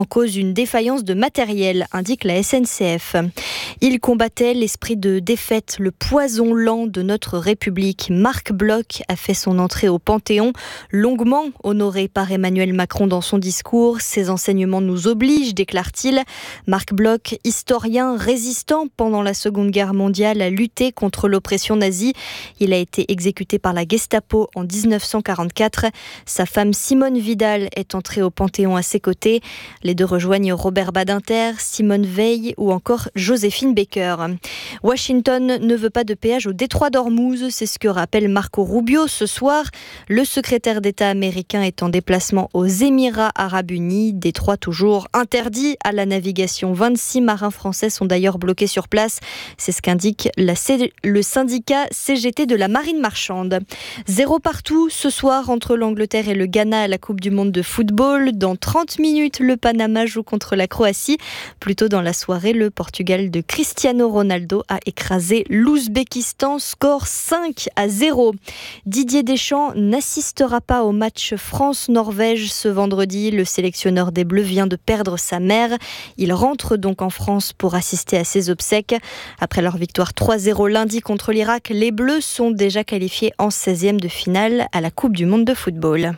en cause une défaillance de matériel, indique la SNCF. Il combattait l'esprit de défaite, le poison lent de notre République. Marc Bloch a fait son entrée au Panthéon, longuement honoré par Emmanuel Macron dans son discours. Ses enseignements nous obligent, déclare-t-il. Marc Bloch, historien résistant pendant la Seconde Guerre mondiale, a lutté contre l'oppression nazie. Il a été exécuté par la Gestapo en 1944. Sa femme Simone Vidal est entrée au Panthéon à ses côtés. Les deux rejoignent Robert Badinter, Simone Veil ou encore Joséphine Baker. Washington ne veut pas de péage au détroit d'Ormuz, c'est ce que rappelle Marco Rubio ce soir. Le secrétaire d'État américain est en déplacement aux Émirats Arabes Unis, détroit toujours interdit à la navigation. 26 marins français sont d'ailleurs bloqués sur place. C'est ce qu'indique le syndicat CGT de la marine marchande. 0 partout ce soir entre l'Angleterre et le Ghana à la Coupe du monde de football. Dans 30 minutes, le Panama joue contre la Croatie. Plus tôt dans la soirée, le Portugal de Cristiano Ronaldo a écrasé l'Ouzbékistan, score 5-0. Didier Deschamps n'assistera pas au match France-Norvège ce vendredi. Le sélectionneur des Bleus vient de perdre sa mère. Il rentre donc en France pour assister à ses obsèques. Après leur victoire 3-0 lundi contre l'Irak, les Bleus sont déjà qualifiés en 16e de finale à la Coupe du monde de football.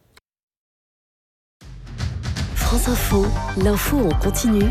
France Info, l'info en continu.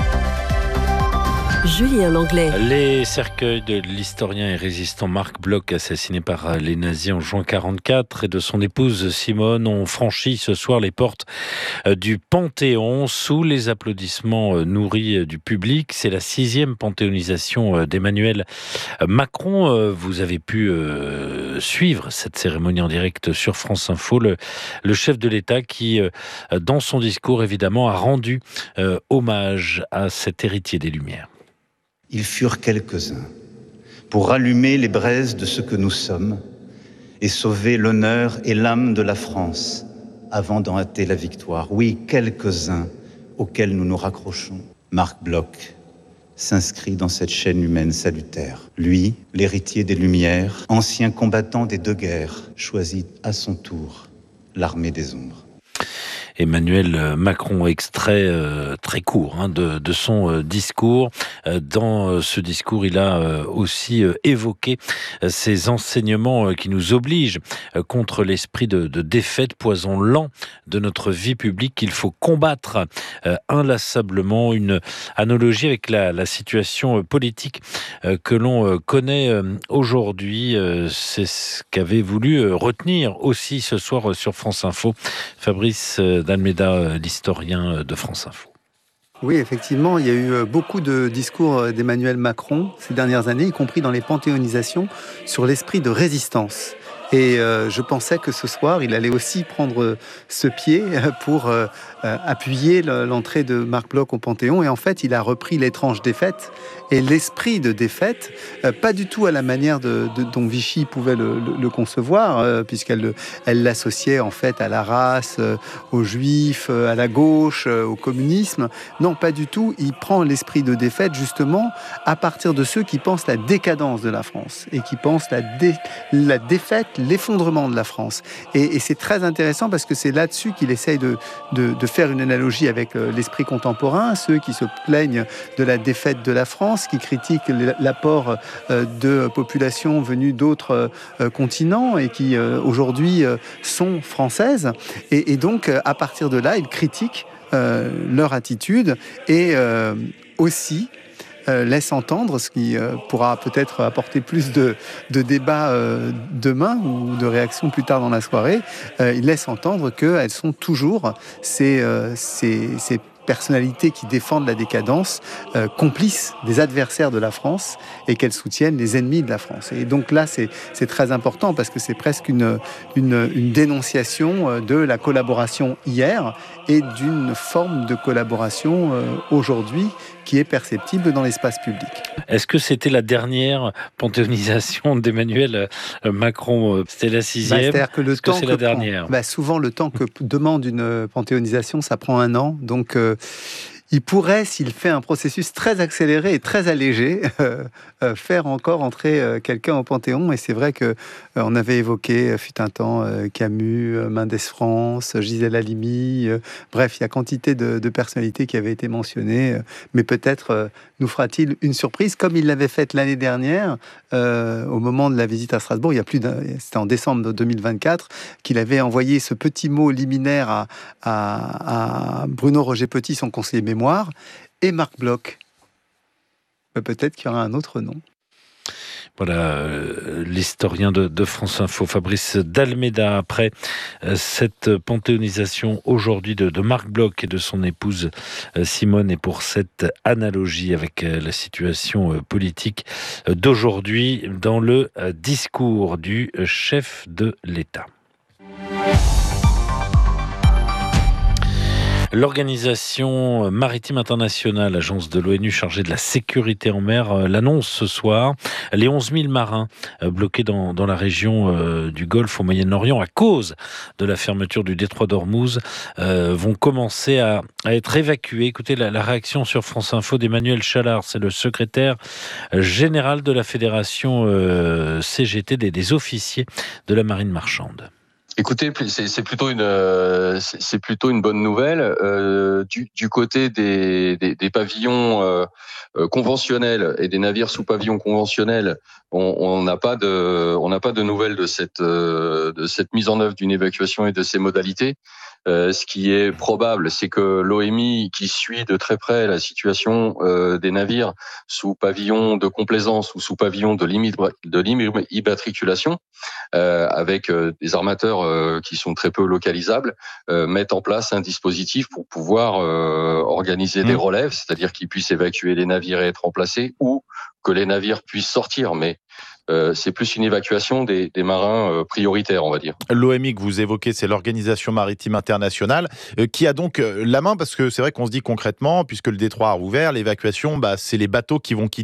Julien Langlais. Les cercueils de l'historien et résistant Marc Bloch, assassiné par les nazis en juin 1944, et de son épouse Simone ont franchi ce soir les portes du Panthéon sous les applaudissements nourris du public. C'est la 6e panthéonisation d'Emmanuel Macron. Vous avez pu suivre cette cérémonie en direct sur France Info. Le chef de l'État qui, dans son discours, évidemment, a rendu hommage à cet héritier des Lumières. Ils furent quelques-uns pour rallumer les braises de ce que nous sommes et sauver l'honneur et l'âme de la France avant d'en hâter la victoire. Oui, quelques-uns auxquels nous nous raccrochons. Marc Bloch s'inscrit dans cette chaîne humaine salutaire. Lui, l'héritier des Lumières, ancien combattant des deux guerres, choisit à son tour l'armée des ombres. Emmanuel Macron, extrait très court de son discours. Dans ce discours, il a aussi évoqué ces enseignements qui nous obligent contre l'esprit de défaite, poison lent de notre vie publique qu'il faut combattre inlassablement. Une analogie avec la situation politique que l'on connaît aujourd'hui. C'est ce qu'avait voulu retenir aussi ce soir sur France Info Fabrice d'Almeida, l'historien de France Info. Oui, effectivement, il y a eu beaucoup de discours d'Emmanuel Macron ces dernières années, y compris dans les panthéonisations, sur l'esprit de résistance. Et je pensais que ce soir, il allait aussi prendre ce pied pour appuyer l'entrée de Marc Bloch au Panthéon. Et en fait, il a repris l'étrange défaite et l'esprit de défaite, pas du tout à la manière dont Vichy pouvait le concevoir, puisqu'elle l'associait en fait à la race, aux juifs, à la gauche, au communisme. Non, pas du tout. Il prend l'esprit de défaite justement à partir de ceux qui pensent la décadence de la France et qui pensent la défaite, l'effondrement de la France. Et c'est très intéressant parce que c'est là-dessus qu'il essaye de faire une analogie avec l'esprit contemporain, ceux qui se plaignent de la défaite de la France, qui critiquent l'apport de populations venues d'autres continents et qui aujourd'hui sont françaises. Et donc, à partir de là, ils critiquent leur attitude et aussi laisse entendre, ce qui pourra peut-être apporter plus de débats demain ou de réactions plus tard dans la soirée, il laisse entendre qu'elles sont toujours ces personnalités qui défendent la décadence, complices des adversaires de la France et qu'elles soutiennent les ennemis de la France. Et donc là, c'est très important parce que c'est presque une dénonciation de la collaboration hier et d'une forme de collaboration aujourd'hui qui est perceptible dans l'espace public. Est-ce que c'était la dernière panthéonisation d'Emmanuel Macron? C'était la 6e. C'est-à-dire que le temps c'est la dernière? Souvent, le temps que demande une panthéonisation, ça prend 1 an. Donc, il pourrait, s'il fait un processus très accéléré et très allégé, faire encore entrer quelqu'un au Panthéon. Et c'est vrai que on avait évoqué, fut un temps, Camus, Mendès France, Gisèle Halimi. Bref, il y a quantité de personnalités qui avaient été mentionnées. Mais peut-être nous fera-t-il une surprise, comme il l'avait faite l'année dernière, au moment de la visite à Strasbourg. C'était en décembre 2024, qu'il avait envoyé ce petit mot liminaire à Bruno Roger Petit, son conseiller mémoire, et Marc Bloch. Peut-être qu'il y aura un autre nom. Voilà, l'historien de France Info, Fabrice d'Almeida, après cette panthéonisation aujourd'hui de Marc Bloch et de son épouse Simone, et pour cette analogie avec la situation politique d'aujourd'hui dans le discours du chef de l'État. L'Organisation maritime internationale, agence de l'ONU chargée de la sécurité en mer, l'annonce ce soir. Les 11 000 marins bloqués dans la région du Golfe au Moyen-Orient à cause de la fermeture du détroit d'Ormuz vont commencer à être évacués. Écoutez la réaction sur France Info d'Emmanuel Chalard, c'est le secrétaire général de la fédération CGT des officiers de la marine marchande. Écoutez, c'est plutôt une bonne nouvelle du côté des pavillons conventionnels et des navires sous pavillon conventionnel. On n'a pas de nouvelles de cette mise en œuvre d'une évacuation et de ses modalités. Ce qui est probable, c'est que l'OMI, qui suit de très près la situation des navires sous pavillon de complaisance ou sous pavillon de l'immatriculation, avec des armateurs qui sont très peu localisables, mettent en place un dispositif pour pouvoir organiser des relèves, c'est-à-dire qu'ils puissent évacuer les navires et être remplacés, ou que les navires puissent sortir, mais c'est plus une évacuation des marins prioritaires, on va dire. L'OMI que vous évoquez, c'est l'Organisation maritime internationale, qui a donc la main, parce que c'est vrai qu'on se dit concrètement, puisque le détroit a rouvert, l'évacuation, c'est les bateaux qui vont quitter